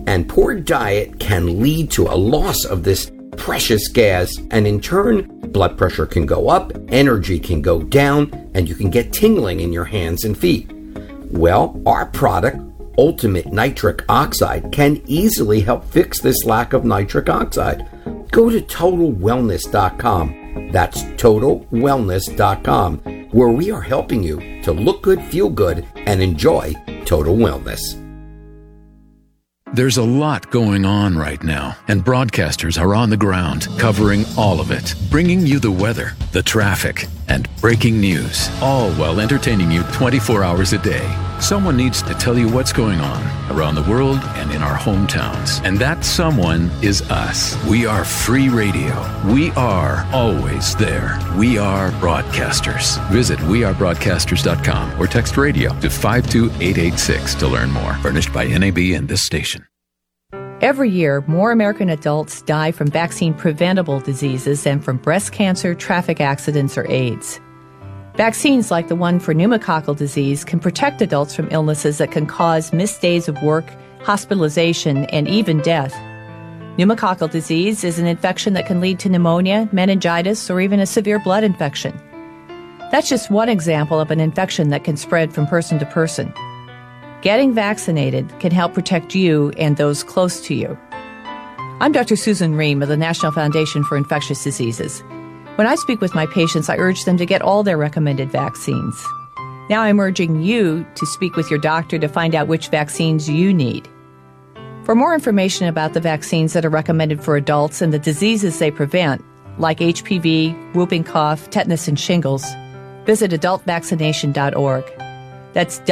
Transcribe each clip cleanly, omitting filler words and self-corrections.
And poor diet can lead to a loss of this precious gas, and in turn, blood pressure can go up, energy can go down, and you can get tingling in your hands and feet. Well, our product, Ultimate Nitric Oxide, can easily help fix this lack of nitric oxide. Go to TotalWellness.com. That's TotalWellness.com, where we are helping you to look good, feel good, and enjoy total wellness. There's a lot going on right now, and broadcasters are on the ground covering all of it, bringing you the weather, the traffic, and breaking news, all while entertaining you 24 hours a day. Someone needs to tell you what's going on around the world and in our hometowns, and that someone is us. We are free radio. We are always there. We are broadcasters. Visit wearebroadcasters.com or text radio to 52886 to learn more. Furnished by NAB and this station. Every year, more American adults die from vaccine-preventable diseases than from breast cancer, traffic accidents, or AIDS. Vaccines like the one for pneumococcal disease can protect adults from illnesses that can cause missed days of work, hospitalization, and even death. Pneumococcal disease is an infection that can lead to pneumonia, meningitis, or even a severe blood infection. That's just one example of an infection that can spread from person to person. Getting vaccinated can help protect you and those close to you. I'm Dr. Susan Ream of the National Foundation for Infectious Diseases. When I speak with my patients, I urge them to get all their recommended vaccines. Now I'm urging you to speak with your doctor to find out which vaccines you need. For more information about the vaccines that are recommended for adults and the diseases they prevent, like HPV, whooping cough, tetanus, and shingles, visit adultvaccination.org. That's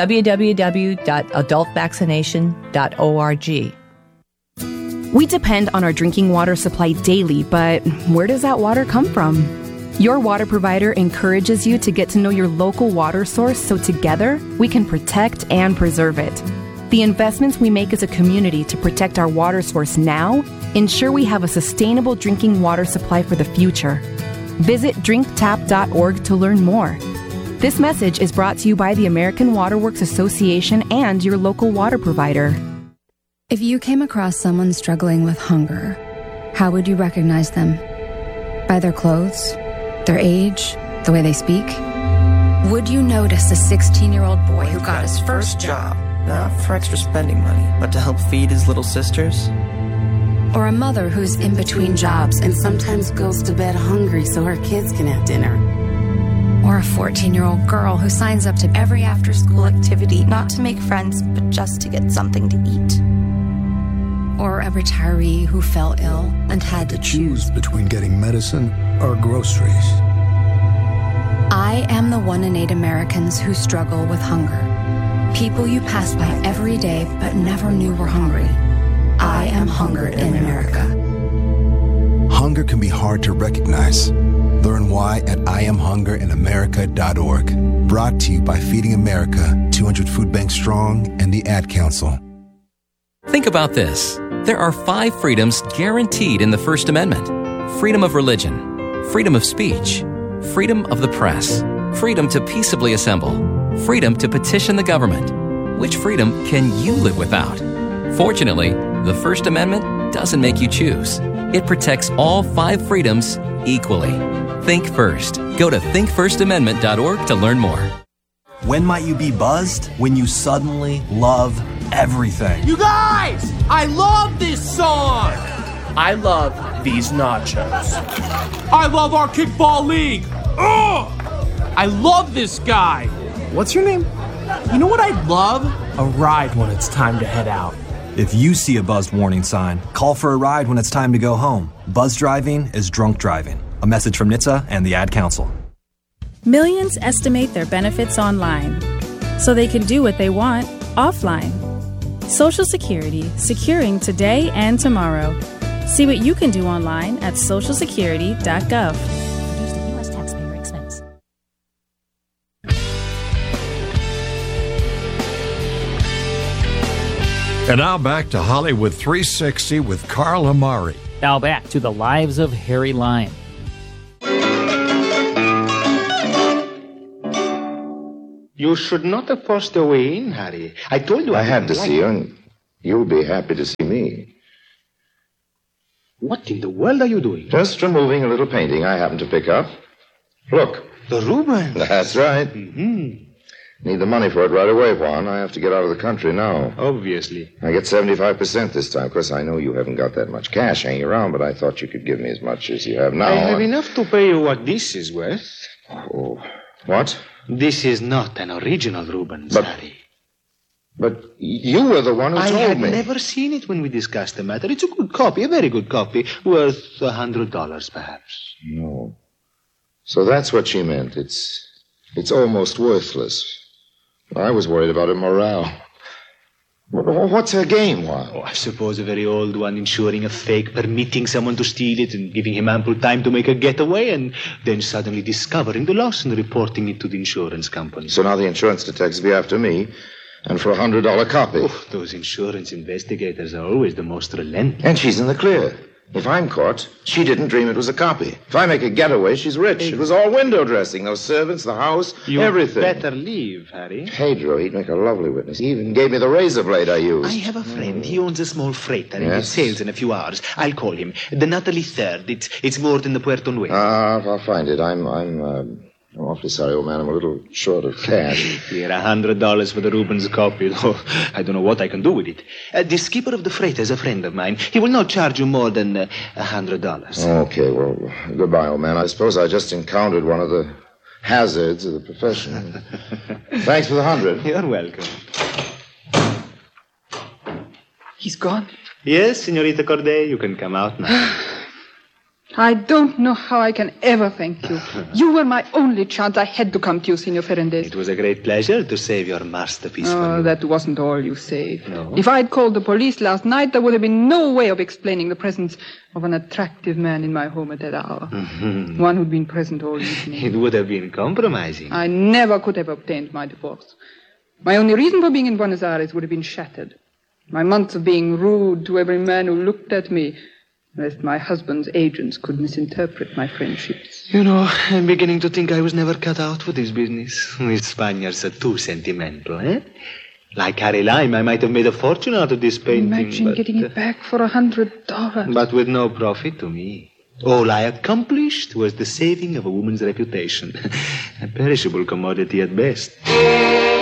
www.adultvaccination.org. We depend on our drinking water supply daily, but where does that water come from? Your water provider encourages you to get to know your local water source so together we can protect and preserve it. The investments we make as a community to protect our water source now ensure we have a sustainable drinking water supply for the future. Visit drinktap.org to learn more. This message is brought to you by the American Water Works Association and your local water provider. If you came across someone struggling with hunger, how would you recognize them? By their clothes, their age, the way they speak? Would you notice a 16-year-old boy who got his first job, not for extra spending money, but to help feed his little sisters? Or a mother who's in between jobs and sometimes goes to bed hungry so her kids can have dinner? Or a 14-year-old girl who signs up to every after-school activity, not to make friends, but just to get something to eat? Or a retiree who fell ill and had to choose between getting medicine or groceries. I am the 1 in 8 Americans who struggle with hunger. People you pass by every day but never knew were hungry. I am hungered in America. Hunger can be hard to recognize. Learn why at IamHungerInAmerica.org. Brought to you by Feeding America, 200 Food Banks Strong, and the Ad Council. Think about this. There are 5 freedoms guaranteed in the First Amendment. Freedom of religion, freedom of speech, freedom of the press, freedom to peaceably assemble, freedom to petition the government. Which freedom can you live without? Fortunately, the First Amendment doesn't make you choose. It protects all 5 freedoms equally. Think first. Go to thinkfirstamendment.org to learn more. When might you be buzzed? When you suddenly love everything. You guys! I love this song! I love these nachos. I love our kickball league! Ugh! I love this guy! What's your name? You know what I'd love? A ride when it's time to head out. If you see a buzzed warning sign, call for a ride when it's time to go home. Buzz driving is drunk driving. A message from NHTSA and the Ad Council. Millions estimate their benefits online, so they can do what they want offline. Social Security, securing today and tomorrow. See what you can do online at socialsecurity.gov. Produced at U.S. taxpayer expense. And now back to Hollywood 360 with Carl Amari. Now back to the lives of Harry Lime. You should not have forced her way in, Harry. I told you I had to see her. And You'll be happy to see me. What in the world are you doing? Just removing a little painting I happened to pick up. Look. The Rubens. That's right. Mm-hmm. Need the money for it right away, Juan. I have to get out of the country now. Obviously. I get 75% this time. Of course, I know you haven't got that much cash hanging around, but I thought you could give me as much as you have now. I have enough to pay you what this is worth. Oh, what? This is not an original Rubens, Harry. But you were the one who told me. I had never seen it when we discussed the matter. It's a good copy, a very good copy, worth $100 perhaps. No. So that's what she meant. It's almost worthless. I was worried about her morale. What's her game, Juan? Oh, I suppose a very old one, insuring a fake, permitting someone to steal it and giving him ample time to make a getaway and then suddenly discovering the loss and reporting it to the insurance company. So now the insurance detectives will be after me, and for $100 copy. Oh, those insurance investigators are always the most relentless. And she's in the clear. If I'm caught, she didn't dream it was a copy. If I make a getaway, she's rich. It was all window dressing. Those servants, the house, everything. You better leave, Harry. Pedro, he'd make a lovely witness. He even gave me the razor blade I used. I have a friend. He owns a small freighter and it sails in a few hours. I'll call him. The Natalie Third. It's moored in the Puerto Nuevo. I'll find it. I'm awfully sorry, old man. I'm a little short of cash. Here, $100 for the Rubens copy. Oh, I don't know what I can do with it. The skipper of the freighter is a friend of mine. He will not charge you more than $100. Okay, well, goodbye, old man. I suppose I just encountered one of the hazards of the profession. Thanks for the 100. You're welcome. He's gone? Yes, Senorita Corday, you can come out now. I don't know how I can ever thank you. You were my only chance. I had to come to you, Senor Fernández. It was a great pleasure to save your masterpiece for you. That wasn't all you saved. No? If I'd called the police last night, there would have been no way of explaining the presence of an attractive man in my home at that hour. Mm-hmm. One who'd been present all evening. It would have been compromising. I never could have obtained my divorce. My only reason for being in Buenos Aires would have been shattered. My months of being rude to every man who looked at me, lest my husband's agents could misinterpret my friendships. You know, I'm beginning to think I was never cut out for this business. We Spaniards are too sentimental, eh? Like Harry Lime, I might have made a fortune out of this painting. Imagine getting it back for $100. But with no profit to me. All I accomplished was the saving of a woman's reputation. A perishable commodity at best.